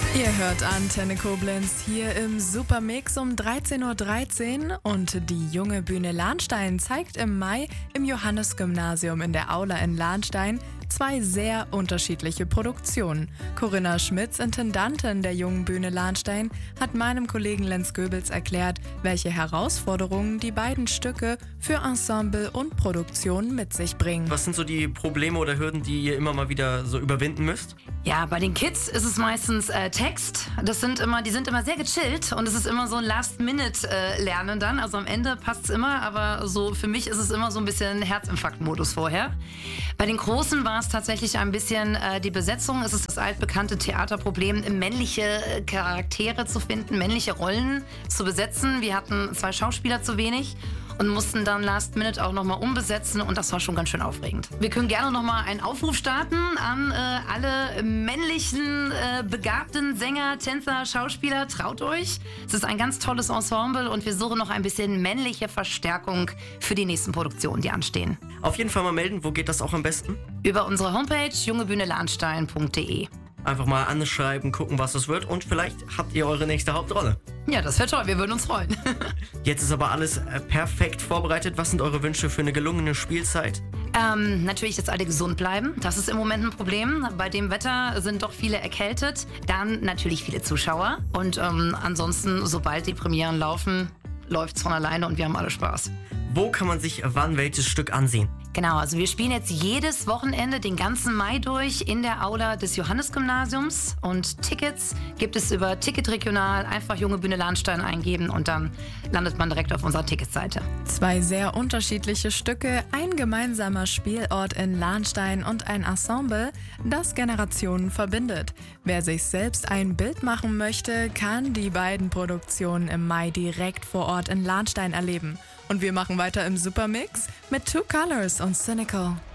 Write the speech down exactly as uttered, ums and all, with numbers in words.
Ihr hört Antenne Koblenz hier im Supermix um dreizehn Uhr dreizehn und die junge Bühne Lahnstein zeigt im Mai im Johannes-Gymnasium in der Aula in Lahnstein zwei sehr unterschiedliche Produktionen. Corinna Schmitz, Intendantin der jungen Bühne Lahnstein, hat meinem Kollegen Lenz Goebels erklärt, welche Herausforderungen die beiden Stücke für Ensemble und Produktion mit sich bringen. Was sind so die Probleme oder Hürden, die ihr immer mal wieder so überwinden müsst? Ja, bei den Kids ist es meistens äh, Text. Das sind immer, die sind immer sehr gechillt und es ist immer so ein Last-Minute-Lernen dann. Also am Ende passt es immer, aber so für mich ist es immer so ein bisschen Herzinfarkt-Modus vorher. Bei den Großen war es tatsächlich ein bisschen äh, die Besetzung. Es ist das altbekannte Theaterproblem, männliche Charaktere zu finden, männliche Rollen zu besetzen. Wir hatten zwei Schauspieler zu wenig und mussten dann Last Minute auch nochmal umbesetzen und das war schon ganz schön aufregend. Wir können gerne nochmal einen Aufruf starten an äh, alle männlichen, äh, begabten Sänger, Tänzer, Schauspieler. Traut euch. Es ist ein ganz tolles Ensemble und wir suchen noch ein bisschen männliche Verstärkung für die nächsten Produktionen, die anstehen. Auf jeden Fall mal melden. Wo geht das auch am besten? Über unsere Homepage jungebühnelahnstein punkt de. Einfach mal anschreiben, gucken, was es wird und vielleicht habt ihr eure nächste Hauptrolle. Ja, das wäre toll. Wir würden uns freuen. Jetzt ist aber alles äh, perfekt vorbereitet. Was sind eure Wünsche für eine gelungene Spielzeit? Ähm, natürlich, dass alle gesund bleiben. Das ist im Moment ein Problem. Bei dem Wetter sind doch viele erkältet. Dann natürlich viele Zuschauer. Und ähm, ansonsten, sobald die Premieren laufen, läuft es von alleine und wir haben alle Spaß. Wo kann man sich wann welches Stück ansehen? Genau, also wir spielen jetzt jedes Wochenende den ganzen Mai durch in der Aula des Johannes-Gymnasiums und Tickets gibt es über Ticket Regional, einfach junge Bühne Lahnstein eingeben und dann landet man direkt auf unserer Ticketseite. Zwei sehr unterschiedliche Stücke, ein gemeinsamer Spielort in Lahnstein und ein Ensemble, das Generationen verbindet. Wer sich selbst ein Bild machen möchte, kann die beiden Produktionen im Mai direkt vor Ort in Lahnstein erleben. Und wir machen weiter im Supermix mit Two Colors und Cynical.